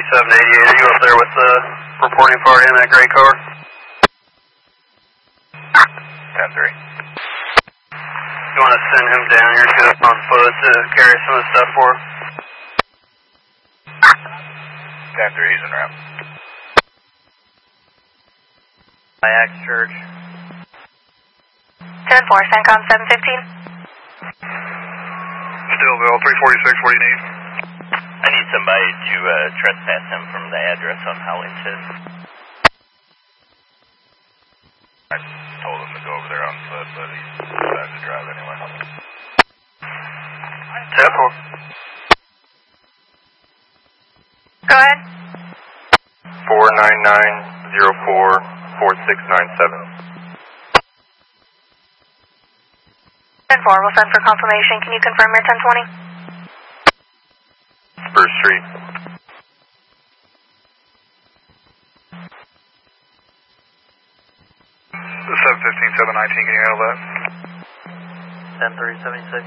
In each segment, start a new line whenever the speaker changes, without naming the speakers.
788, are you up there with the reporting party in that gray car?
10-3.
You want to send him down here to on foot to carry some of the stuff for?
10-3, he's en route.
Axe Church.
10-4, CENTCOM 715.
Stillville, 346, what do you need?
I need somebody to trespass him from the address on Hollington.
I told him to go over there on foot, but he decided to drive anyway.
10-4.
Go ahead.
499-04-4697.
10-4, we'll send for confirmation. Can you confirm your 1020?
Spur Street. The 715, 719, can you handle that?
10-376.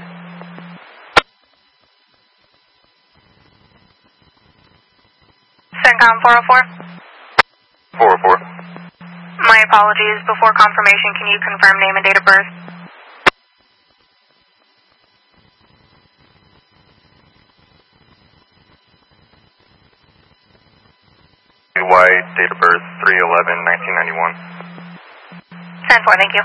CENTCOM 404.
404.
My apologies. Before confirmation, can you confirm name and date of birth?
White, date of birth 3/11/1991.
10-4, thank you.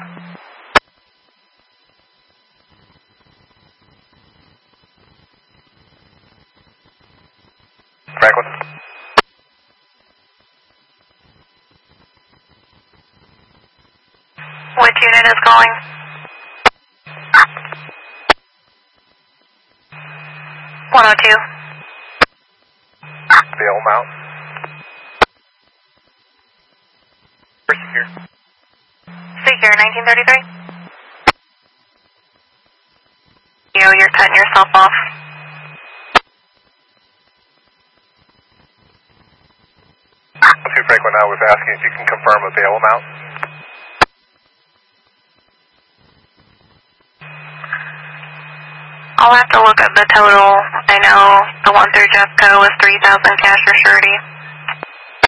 Franklin.
Which unit is calling? (102).
Bail Mount.
Figure 1933. You're cutting yourself off.
Two Franklin, I was asking if you can confirm a bail amount.
I'll have to look at the total. I know the one through Jeffco was 3,000 cash or surety.